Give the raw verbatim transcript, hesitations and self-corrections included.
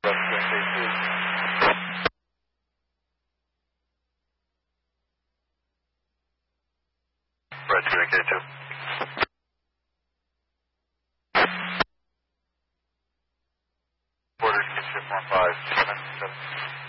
Roger, K two. Quarter, ship one five seven seven.